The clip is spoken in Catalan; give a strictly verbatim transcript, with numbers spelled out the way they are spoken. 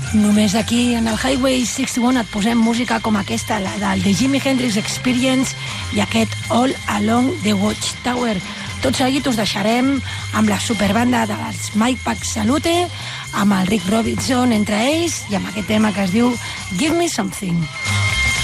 Només aquí, en el Highway seixanta-u, et posem música com aquesta, la del The Jimi Hendrix Experience i aquest All Along the Watchtower. Tot seguit us deixarem amb la superbanda dels Mike Pack Salute, amb el Rick Robinson entre ells i amb aquest tema que es diu Give Me Something.